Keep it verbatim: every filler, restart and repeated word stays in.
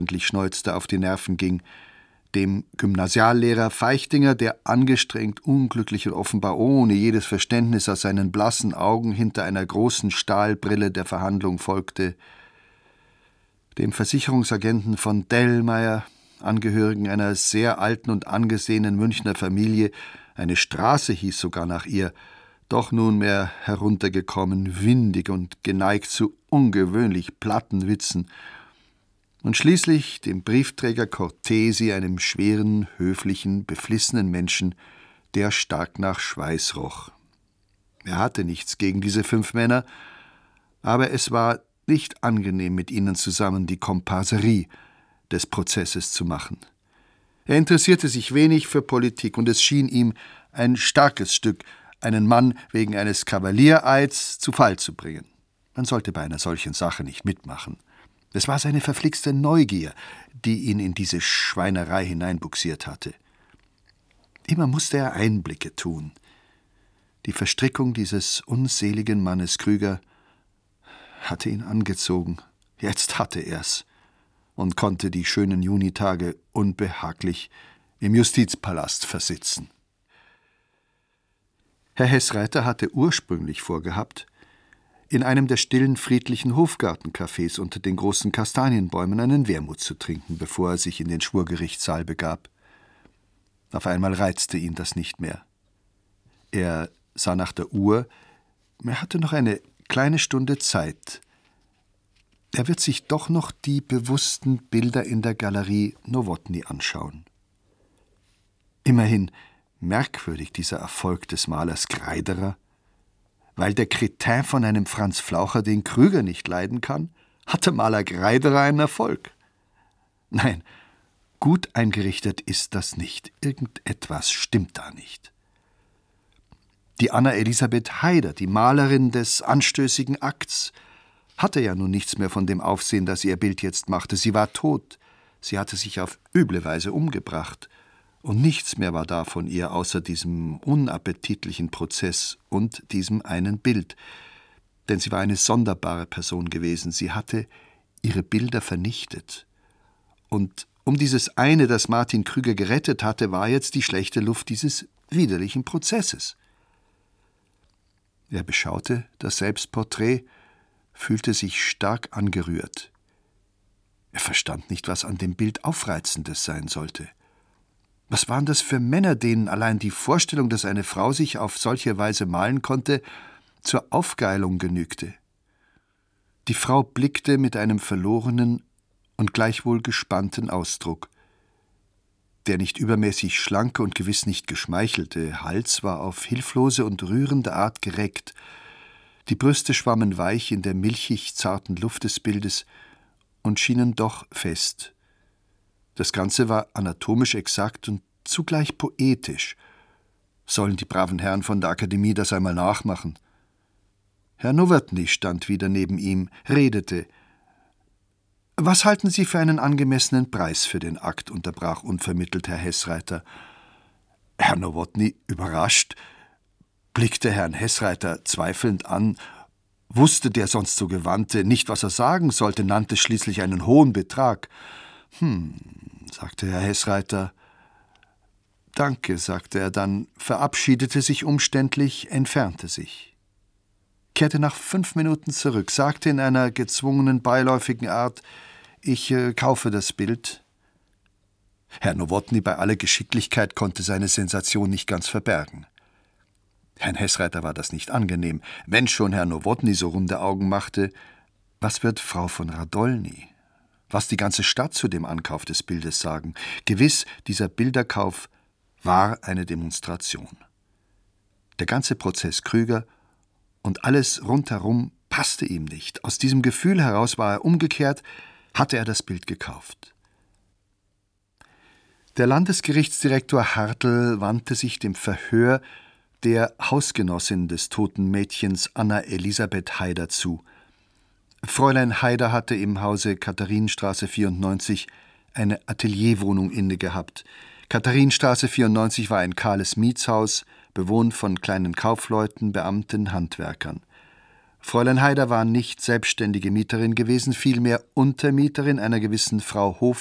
schneuzte, auf die Nerven ging, dem Gymnasiallehrer Feichtinger, der angestrengt, unglücklich und offenbar ohne jedes Verständnis aus seinen blassen Augen hinter einer großen Stahlbrille der Verhandlung folgte, dem Versicherungsagenten von Dellmeier, Angehörigen einer sehr alten und angesehenen Münchner Familie, eine Straße hieß sogar nach ihr, doch nunmehr heruntergekommen, windig und geneigt zu ungewöhnlich platten Witzen, und schließlich dem Briefträger Cortesi, einem schweren, höflichen, beflissenen Menschen, der stark nach Schweiß roch. Er hatte nichts gegen diese fünf Männer, aber es war nicht angenehm, mit ihnen zusammen die Komparserie des Prozesses zu machen. Er interessierte sich wenig für Politik, und es schien ihm ein starkes Stück, einen Mann wegen eines Kavaliereids zu Fall zu bringen. Man sollte bei einer solchen Sache nicht mitmachen. Es war seine verflixte Neugier, die ihn in diese Schweinerei hineinbuxiert hatte. Immer musste er Einblicke tun. Die Verstrickung dieses unseligen Mannes Krüger hatte ihn angezogen. Jetzt hatte er's und konnte die schönen Junitage unbehaglich im Justizpalast versitzen. Herr Heßreiter hatte ursprünglich vorgehabt, in einem der stillen, friedlichen Hofgartencafés unter den großen Kastanienbäumen einen Wermut zu trinken, bevor er sich in den Schwurgerichtssaal begab. Auf einmal reizte ihn das nicht mehr. Er sah nach der Uhr, er hatte noch eine kleine Stunde Zeit. Er wird sich doch noch die bewussten Bilder in der Galerie Nowotny anschauen. Immerhin merkwürdig dieser Erfolg des Malers Greiderer. Weil der Kretin von einem Franz Flaucher den Krüger nicht leiden kann, hat der Maler Greiderer einen Erfolg. Nein, gut eingerichtet ist das nicht. Irgendetwas stimmt da nicht. Die Anna Elisabeth Haider, die Malerin des anstößigen Akts, hatte ja nun nichts mehr von dem Aufsehen, das ihr Bild jetzt machte. Sie war tot. Sie hatte sich auf üble Weise umgebracht. Und nichts mehr war da von ihr, außer diesem unappetitlichen Prozess und diesem einen Bild. Denn sie war eine sonderbare Person gewesen. Sie hatte ihre Bilder vernichtet. Und um dieses eine, das Martin Krüger gerettet hatte, war jetzt die schlechte Luft dieses widerlichen Prozesses. Er beschaute das Selbstporträt, fühlte sich stark angerührt. Er verstand nicht, was an dem Bild Aufreizendes sein sollte. Was waren das für Männer, denen allein die Vorstellung, dass eine Frau sich auf solche Weise malen konnte, zur Aufgeilung genügte? Die Frau blickte mit einem verlorenen und gleichwohl gespannten Ausdruck. Der nicht übermäßig schlanke und gewiss nicht geschmeichelte Hals war auf hilflose und rührende Art gereckt. Die Brüste schwammen weich in der milchig zarten Luft des Bildes und schienen doch fest. Das Ganze war anatomisch exakt und zugleich poetisch. Sollen die braven Herren von der Akademie das einmal nachmachen? Herr Nowotny stand wieder neben ihm, redete. »Was halten Sie für einen angemessenen Preis für den Akt?« unterbrach unvermittelt Herr Heßreiter. Herr Nowotny, überrascht, blickte Herrn Heßreiter zweifelnd an, wusste der sonst so Gewandte nicht, was er sagen sollte, nannte schließlich einen hohen Betrag. »Hm«, sagte Herr Heßreiter. »Danke«, sagte er dann, verabschiedete sich umständlich, entfernte sich. Kehrte nach fünf Minuten zurück, sagte in einer gezwungenen, beiläufigen Art, »Ich äh, kaufe das Bild.« Herr Nowotny bei aller Geschicklichkeit konnte seine Sensation nicht ganz verbergen. Herrn Heßreiter war das nicht angenehm. Wenn schon Herr Nowotny so runde Augen machte, was wird Frau von Radolny, was die ganze Stadt zu dem Ankauf des Bildes sagen? Gewiss, dieser Bilderkauf war eine Demonstration. Der ganze Prozess Krüger und alles rundherum passte ihm nicht. Aus diesem Gefühl heraus war er umgekehrt, hatte er das Bild gekauft. Der Landesgerichtsdirektor Hartl wandte sich dem Verhör der Hausgenossin des toten Mädchens Anna Elisabeth Haider zu. Fräulein Haider hatte im Hause Katharinenstraße vierundneunzig eine Atelierwohnung inne gehabt. Katharinenstraße vierundneunzig war ein kahles Mietshaus, bewohnt von kleinen Kaufleuten, Beamten, Handwerkern. Fräulein Haider war nicht selbstständige Mieterin gewesen, vielmehr Untermieterin einer gewissen Frau